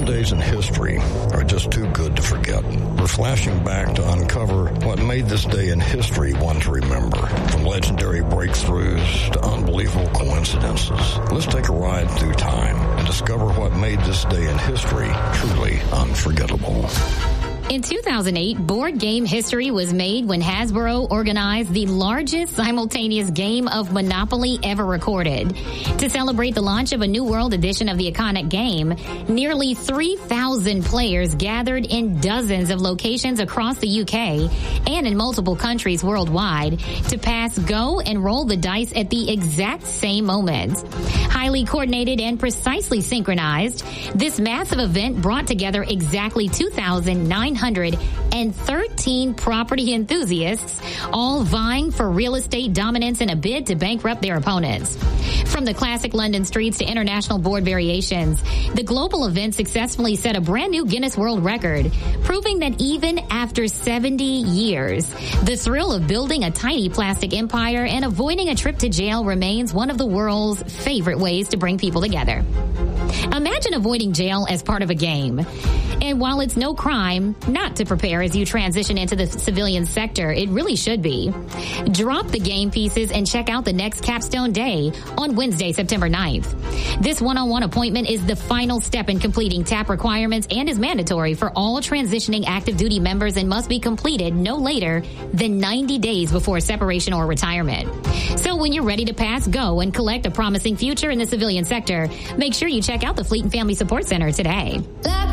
Some days in history are just too good to forget. We're flashing back to uncover what made this day in history one to remember. From legendary breakthroughs to unbelievable coincidences. Let's take a ride through time and discover what made this day in history truly unforgettable. In 2008, board game history was made when Hasbro organized the largest simultaneous game of Monopoly ever recorded. To celebrate the launch of a New World edition of the iconic game, nearly 3,000 players gathered in dozens of locations across the UK and in multiple countries worldwide to pass go and roll the dice at the exact same moment. Highly coordinated and precisely synchronized, this massive event brought together exactly 2,913 property enthusiasts, all vying for real estate dominance in a bid to bankrupt their opponents. From the classic London streets to international board variations, the global event successfully set a brand new Guinness World Record, proving that even after 70 years, the thrill of building a tiny plastic empire and avoiding a trip to jail remains one of the world's favorite ways to bring people together. Imagine avoiding jail as part of a game. And while it's no crime not to prepare as you transition into the civilian sector, it really should be. Drop the game pieces and check out the next Capstone Day on Wednesday, September 9th. This one-on-one appointment is the final step in completing TAP requirements and is mandatory for all transitioning active duty members and must be completed no later than 90 days before separation or retirement. So when you're ready to pass go and collect a promising future in the civilian sector, make sure you check out the Fleet and Family Support Center today.